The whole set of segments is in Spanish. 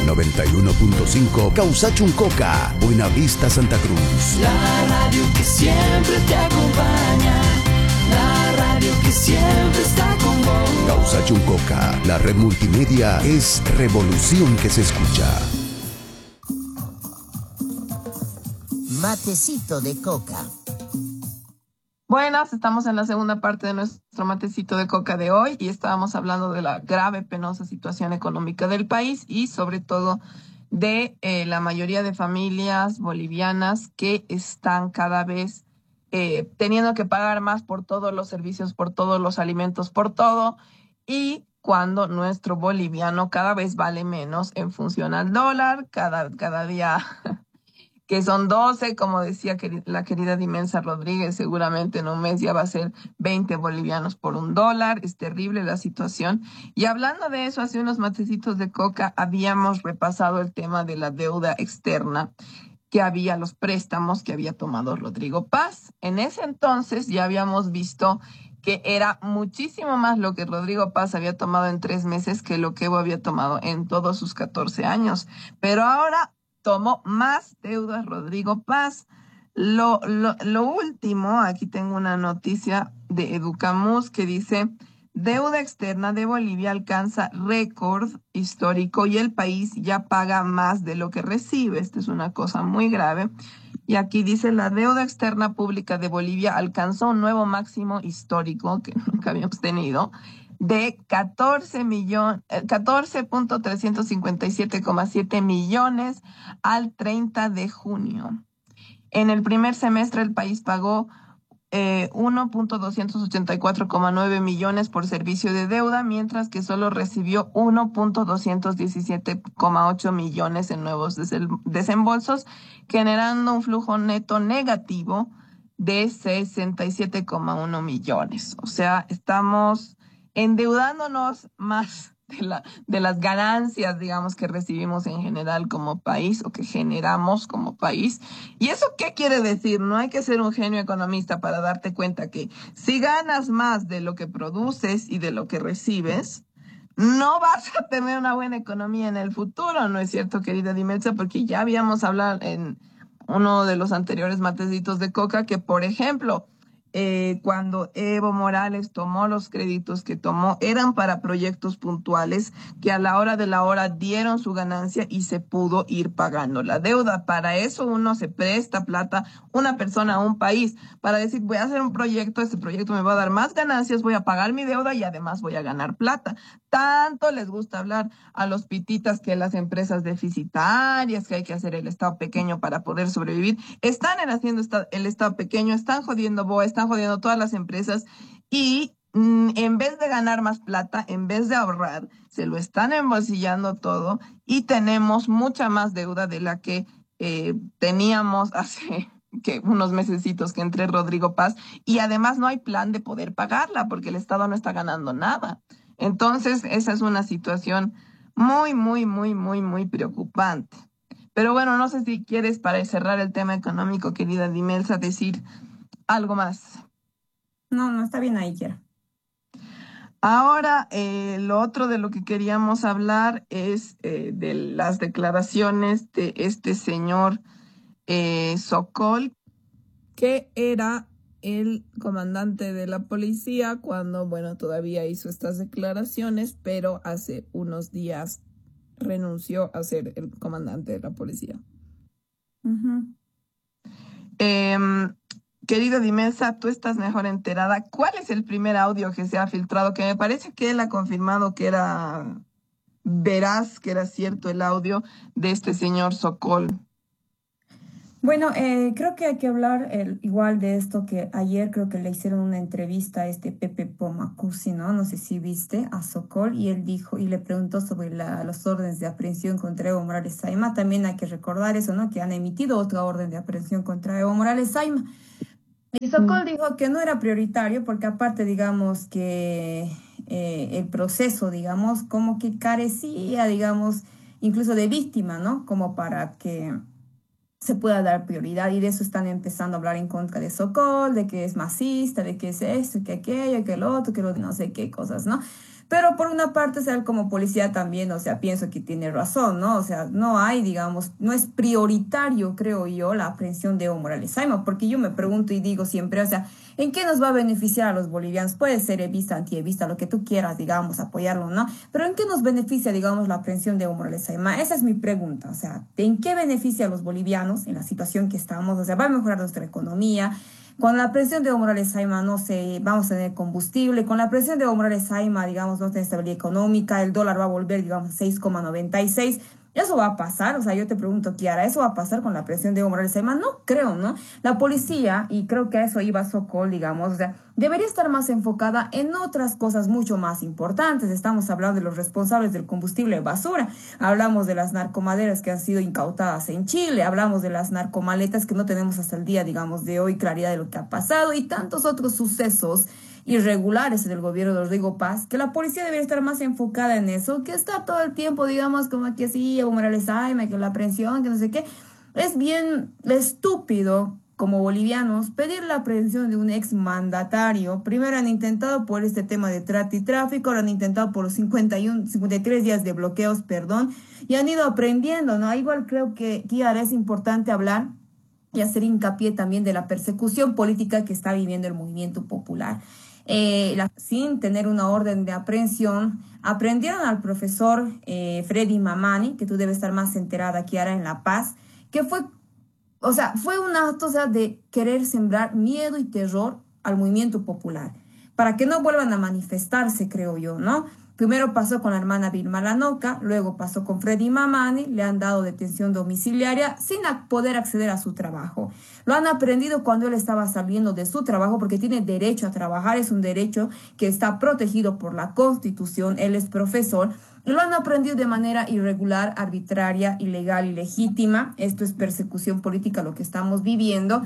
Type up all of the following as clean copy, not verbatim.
91.5 Causachuncoca, Buenavista, Santa Cruz. La radio que siempre te acompaña, la radio que siempre está con vos. Causachuncoca, la red multimedia es revolución que se escucha. Matecito de coca. Buenas, estamos en la segunda parte de nuestro matecito de coca de hoy y estábamos hablando de la grave, penosa situación económica del país y sobre todo de la mayoría de familias bolivianas que están cada vez teniendo que pagar más por todos los servicios, por todos los alimentos, por todo, y cuando nuestro boliviano cada vez vale menos en función al dólar, cada día... que son 12, como decía la querida Dimensa Rodríguez, seguramente en un mes ya va a ser 20 bolivianos por $1. Es terrible la situación. Y hablando de eso, hace unos matecitos de coca habíamos repasado el tema de la deuda externa que había, los préstamos que había tomado Rodrigo Paz. En ese entonces ya habíamos visto que era muchísimo más lo que Rodrigo Paz había tomado en 3 meses que lo que Evo había tomado en todos sus 14 años. Pero ahora tomó más deudas Rodrigo Paz. Lo último, aquí tengo una noticia de Educamus que dice: deuda externa de Bolivia alcanza récord histórico y el país ya paga más de lo que recibe. Esta es una cosa muy grave. Y aquí dice: la deuda externa pública de Bolivia alcanzó un nuevo máximo histórico que nunca habíamos tenido, de 14.357,7 millones al 30 de junio. En el primer semestre el país pagó 1.284,9 millones por servicio de deuda, mientras que solo recibió 1.217,8 millones en nuevos desembolsos, generando un flujo neto negativo de 67,1 millones. O sea, estamos endeudándonos más de las ganancias, digamos, que recibimos en general como país o que generamos como país. ¿Y eso qué quiere decir? No hay que ser un genio economista para darte cuenta que si ganas más de lo que produces y de lo que recibes, no vas a tener una buena economía en el futuro, ¿no es cierto, querida Dimensa? Porque ya habíamos hablado en uno de los anteriores matecitos de coca que, por ejemplo, cuando Evo Morales tomó los créditos que tomó, eran para proyectos puntuales que a la hora de la hora dieron su ganancia y se pudo ir pagando la deuda. Para eso uno se presta plata, una persona a un país, para decir: voy a hacer un proyecto, este proyecto me va a dar más ganancias, voy a pagar mi deuda y además voy a ganar plata. Tanto les gusta hablar a los pititas que las empresas deficitarias, que hay que hacer el Estado pequeño para poder sobrevivir. Están haciendo el Estado pequeño, están jodiendo BOA, están jodiendo todas las empresas y en vez de ganar más plata, en vez de ahorrar, se lo están embolsillando todo y tenemos mucha más deuda de la que teníamos hace unos mesecitos que entré Rodrigo Paz, y además no hay plan de poder pagarla porque el Estado no está ganando nada. Entonces, esa es una situación muy, muy, muy, muy, muy preocupante. Pero bueno, no sé si quieres, para cerrar el tema económico, querida Dimelsa, decir algo más. No, está bien ahí, quiero. Ahora, lo otro de lo que queríamos hablar es de las declaraciones de este señor Sokol, que era el comandante de la policía cuando, bueno, todavía hizo estas declaraciones, pero hace unos días renunció a ser el comandante de la policía. Uh-huh. Querida Dimensa, tú estás mejor enterada. ¿Cuál es el primer audio que se ha filtrado? Que me parece que él ha confirmado que era veraz, que era cierto el audio de este señor Sokol. Bueno, creo que hay que hablar igual de esto que ayer creo que le hicieron una entrevista a este Pepe Pomacusi, ¿no? No sé si viste a Sokol, y él dijo y le preguntó sobre los órdenes de aprehensión contra Evo Morales Saima. También hay que recordar eso, ¿no? Que han emitido otra orden de aprehensión contra Evo Morales Saima. Y Sokol dijo que no era prioritario porque aparte, digamos, que el proceso, digamos, como que carecía, digamos, incluso de víctima, ¿no? Como para que se pueda dar prioridad, y de eso están empezando a hablar en contra de Sokol, de que es masista, de que es esto, que aquello, que el otro, que lo no sé qué cosas, ¿no? Pero por una parte, o sea, él como policía también, o sea, pienso que tiene razón, ¿no? O sea, no hay, digamos, no es prioritario, creo yo, la aprehensión de Evo Morales Ayma, porque yo me pregunto y digo siempre, o sea, ¿en qué nos va a beneficiar a los bolivianos? Puede ser evista, antievista, lo que tú quieras, digamos, apoyarlo, ¿no? Pero ¿en qué nos beneficia, digamos, la aprehensión de Evo Morales Ayma? Esa es mi pregunta, o sea, ¿en qué beneficia a los bolivianos en la situación que estamos? O sea, ¿va a mejorar nuestra economía? Con la presión de Evo Morales Ayma, no sé, vamos a tener combustible. Con la presión de Evo Morales Ayma, digamos, no tener estabilidad económica, el dólar va a volver, digamos, 6,96. ¿Eso va a pasar? O sea, yo te pregunto, Kiara, ¿eso va a pasar con la presión de Evo Morales Ayma? No creo, ¿no? La policía, y creo que a eso iba Sokol, digamos, o sea, debería estar más enfocada en otras cosas mucho más importantes. Estamos hablando de los responsables del combustible basura, hablamos de las narcomaderas que han sido incautadas en Chile, hablamos de las narcomaletas que no tenemos hasta el día, digamos, de hoy claridad de lo que ha pasado y tantos otros sucesos irregulares en el gobierno de Rodrigo Paz, que la policía debería estar más enfocada en eso, que está todo el tiempo, digamos, como que sí, Evo Morales Ayma, que la aprehensión, que no sé qué. Es bien estúpido como bolivianos pedir la aprehensión de un exmandatario. Primero han intentado por este tema de trata y tráfico, ahora han intentado por los 53 días de bloqueos, perdón, y han ido aprendiendo, ¿no? Igual creo que ahora es importante hablar y hacer hincapié también de la persecución política que está viviendo el movimiento popular. Sin tener una orden de aprehensión, aprendieron al profesor Freddy Mamani, que tú debes estar más enterada, Kiara, en La Paz, que fue un acto, o sea, de querer sembrar miedo y terror al movimiento popular, para que no vuelvan a manifestarse, creo yo, ¿no? Primero pasó con la hermana Vilma Lanoca, luego pasó con Freddy Mamani, le han dado detención domiciliaria sin poder acceder a su trabajo. Lo han aprendido cuando él estaba saliendo de su trabajo porque tiene derecho a trabajar, es un derecho que está protegido por la Constitución, él es profesor, y lo han aprendido de manera irregular, arbitraria, ilegal, ilegítima. Esto es persecución política, lo que estamos viviendo.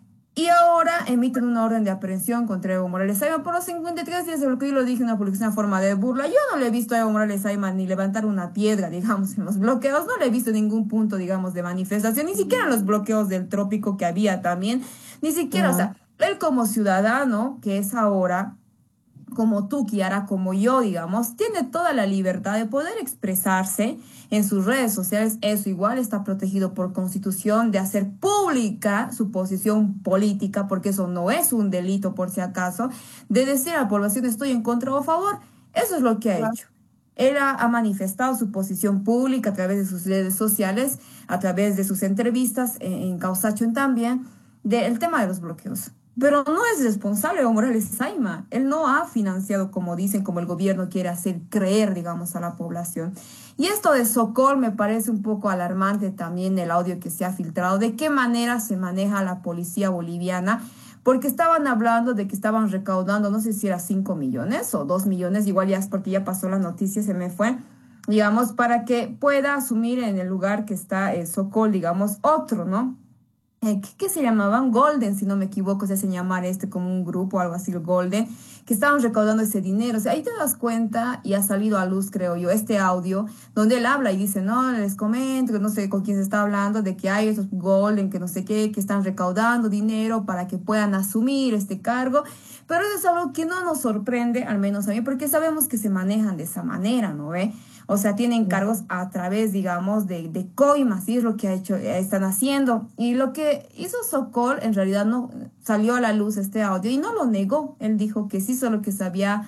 Y ahora emiten una orden de aprehensión contra Evo Morales Ayma por los 53 días de bloqueo. Yo lo dije en una publicación, una forma de burla. Yo no le he visto a Evo Morales Ayma ni levantar una piedra, digamos, en los bloqueos. No le he visto ningún punto, digamos, de manifestación. Ni siquiera en los bloqueos del trópico que había también. Ni siquiera, o sea, él como ciudadano, que es ahora, como tú, Kiara, como yo, digamos, tiene toda la libertad de poder expresarse en sus redes sociales. Eso igual está protegido por Constitución, de hacer pública su posición política, porque eso no es un delito, por si acaso, de decir a la población estoy en contra o a favor. Eso es lo que ha hecho. Él ha manifestado su posición pública a través de sus redes sociales, a través de sus entrevistas en Causacho también, del tema de los bloqueos. Pero no es responsable Evo Morales Ayma. Él no ha financiado, como dicen, como el gobierno quiere hacer creer, digamos, a la población. Y esto de Sokol me parece un poco alarmante también, el audio que se ha filtrado, de qué manera se maneja la policía boliviana, porque estaban hablando de que estaban recaudando, no sé si era 5 millones o 2 millones, igual ya es porque ya pasó la noticia, se me fue, digamos, para que pueda asumir en el lugar que está Sokol, digamos, otro, ¿no? ¿Qué se llamaban? Golden, si no me equivoco, se hacen llamar como un grupo, algo así, el Golden, que estaban recaudando ese dinero. O sea, ahí te das cuenta y ha salido a luz, creo yo, este audio, donde él habla y dice, no, les comento, que no sé con quién se está hablando, de que hay esos Golden, que no sé qué, que están recaudando dinero para que puedan asumir este cargo. Pero eso es algo que no nos sorprende, al menos a mí, porque sabemos que se manejan de esa manera, ¿no ve? O sea, tienen cargos a través, digamos, de coimas, y es lo que están haciendo. Y lo que hizo Sokol, en realidad no salió a la luz este audio y no lo negó. Él dijo que sí, solo que se había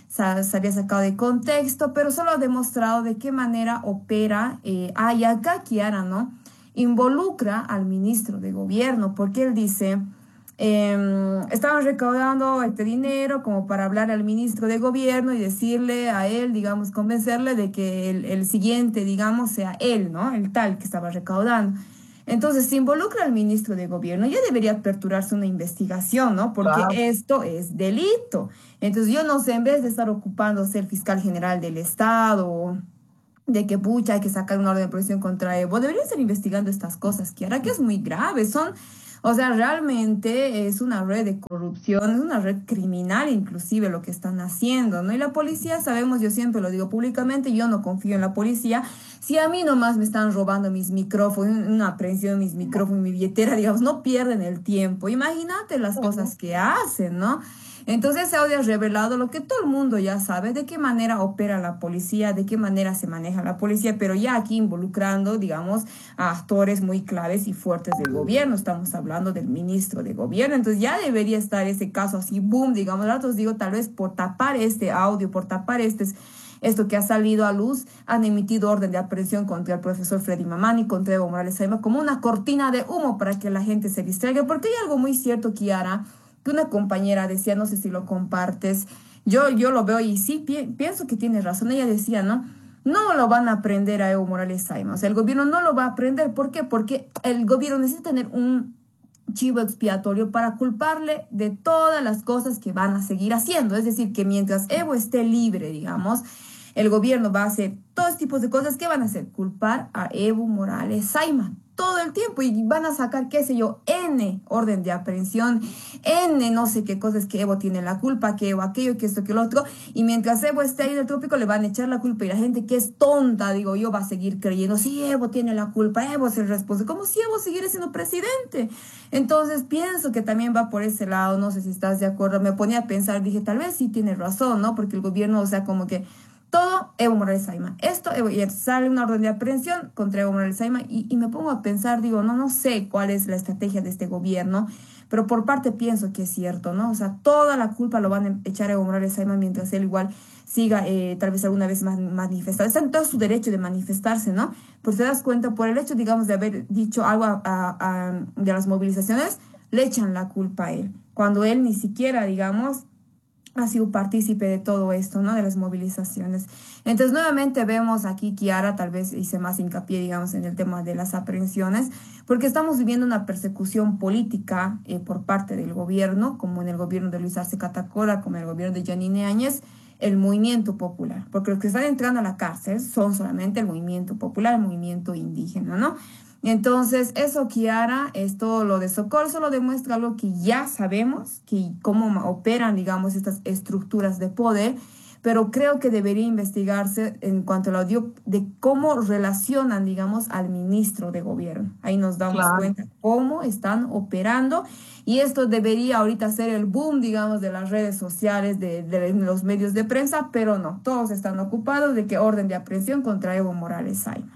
sacado de contexto, pero solo ha demostrado de qué manera opera. Y acá Kiara, ¿no? Involucra al ministro de gobierno, porque él dice... estaban recaudando este dinero como para hablar al ministro de gobierno y decirle a él, digamos, convencerle de que el siguiente, digamos, sea él, ¿no? El tal que estaba recaudando. Entonces, si involucra al ministro de gobierno, ya debería aperturarse una investigación, ¿no? Porque esto es delito. Entonces, yo no sé, en vez de estar ocupándose el fiscal general del Estado, de que pucha, hay que sacar una orden de protección contra Evo, deberían estar investigando estas cosas, que ahora que es muy grave, o sea, realmente es una red de corrupción, es una red criminal inclusive lo que están haciendo, ¿no? Y la policía, sabemos, yo siempre lo digo públicamente, yo no confío en la policía. Si a mí nomás me están robando mis micrófonos, una aprehensión de mis micrófonos, mi billetera, digamos, no pierden el tiempo. Imagínate las cosas que hacen, ¿no? Entonces ese audio ha revelado lo que todo el mundo ya sabe, de qué manera opera la policía, de qué manera se maneja la policía, pero ya aquí involucrando, digamos, a actores muy claves y fuertes del gobierno. Estamos hablando del ministro de gobierno, entonces ya debería estar ese caso así, boom, digamos. Ahora os digo, tal vez por tapar este audio, por tapar esto que ha salido a luz, han emitido orden de aprehensión contra el profesor Freddy Mamani, contra Evo Morales Ayma, como una cortina de humo para que la gente se distraiga, porque hay algo muy cierto, Kiara, que una compañera decía, no sé si lo compartes, yo lo veo y sí, pienso que tiene razón. Ella decía, ¿no? No lo van a aprender a Evo Morales Ayma, o sea, el gobierno no lo va a aprender. ¿Por qué? Porque el gobierno necesita tener un chivo expiatorio para culparle de todas las cosas que van a seguir haciendo. Es decir, que mientras Evo esté libre, digamos, el gobierno va a hacer todos tipos de cosas que van a hacer culpar a Evo Morales Ayma todo el tiempo, y van a sacar, qué sé yo, N orden de aprehensión, N no sé qué cosas, que Evo tiene la culpa, que Evo aquello, que esto, que lo otro, y mientras Evo esté ahí en el trópico le van a echar la culpa, y la gente que es tonta, digo yo, va a seguir creyendo, sí, Evo tiene la culpa, Evo es el responsable, como si Evo siguiera siendo presidente. Entonces pienso que también va por ese lado, no sé si estás de acuerdo. Me ponía a pensar, dije, tal vez sí tiene razón, ¿no? Porque el gobierno, o sea, como que todo Evo Morales Ayma. Esto, y sale una orden de aprehensión contra Evo Morales Ayma, y me pongo a pensar, digo, no sé cuál es la estrategia de este gobierno, pero por parte pienso que es cierto, ¿no? O sea, toda la culpa lo van a echar a Evo Morales Ayma mientras él igual siga tal vez alguna vez más manifestado. Está en todo su derecho de manifestarse, ¿no? Pues te das cuenta, por el hecho, digamos, de haber dicho algo de las movilizaciones, le echan la culpa a él, cuando él ni siquiera, digamos, ha sido partícipe de todo esto, ¿no? De las movilizaciones. Entonces, nuevamente vemos aquí, Kiara, tal vez hice más hincapié, digamos, en el tema de las aprehensiones, porque estamos viviendo una persecución política por parte del gobierno, como en el gobierno de Luis Arce Catacora, como en el gobierno de Yanine Áñez, el movimiento popular, porque los que están entrando a la cárcel son solamente el movimiento popular, el movimiento indígena, ¿no? Entonces, eso, Kiara, esto, lo de Sokol, solo demuestra algo que ya sabemos, que cómo operan, digamos, estas estructuras de poder, pero creo que debería investigarse en cuanto al audio de cómo relacionan, digamos, al ministro de gobierno. Ahí nos damos cuenta cómo están operando, y esto debería ahorita ser el boom, digamos, de las redes sociales, de los medios de prensa, pero no, todos están ocupados de que orden de aprehensión contra Evo Morales Ayma.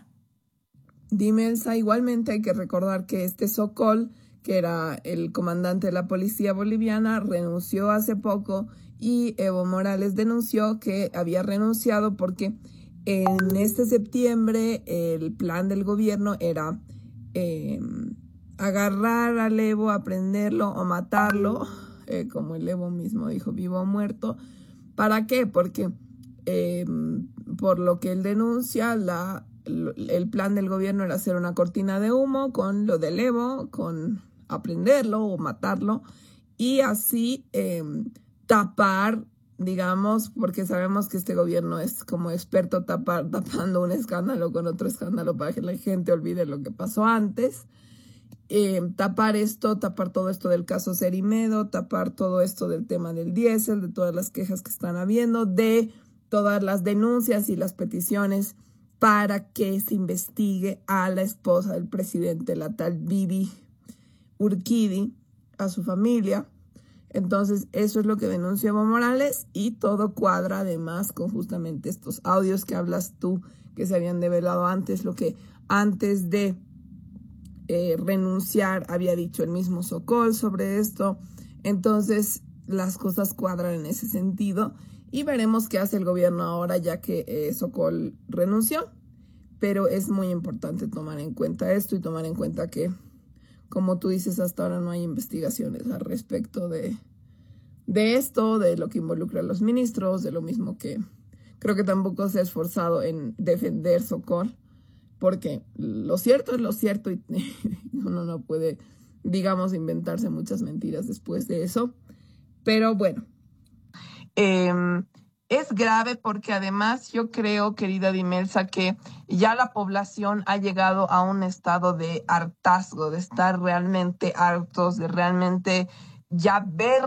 Dime, Elsa, igualmente hay que recordar que este Sokol, que era el comandante de la policía boliviana, renunció hace poco, y Evo Morales denunció que había renunciado porque en este septiembre el plan del gobierno era agarrar al Evo, aprenderlo o matarlo, como el Evo mismo dijo, vivo o muerto. ¿Para qué? Porque por lo que él denuncia, el plan del gobierno era hacer una cortina de humo con lo del Evo, con aprenderlo o matarlo, y así tapar, digamos, porque sabemos que este gobierno es como experto tapando un escándalo con otro escándalo para que la gente olvide lo que pasó antes. Tapar todo esto del caso Cerimedo, tapar todo esto del tema del diésel, de todas las quejas que están habiendo, de todas las denuncias y las peticiones para que se investigue a la esposa del presidente, la tal Bibi Urquidi, a su familia. Entonces, eso es lo que denuncia Evo Morales, y todo cuadra además con justamente estos audios que hablas tú, que se habían develado antes, lo que antes de renunciar había dicho el mismo Sokol sobre esto. Entonces, las cosas cuadran en ese sentido, y veremos qué hace el gobierno ahora, ya que Sokol renunció. Pero es muy importante tomar en cuenta esto, y tomar en cuenta que, como tú dices, hasta ahora no hay investigaciones al respecto de esto, de lo que involucra a los ministros, de lo mismo que creo que tampoco se ha esforzado en defender Sokol, porque lo cierto es lo cierto, y uno no puede, digamos, inventarse muchas mentiras después de eso. Pero bueno, es grave porque además yo creo, querida Dimelsa, que ya la población ha llegado a un estado de hartazgo, de estar realmente hartos, de realmente ya ver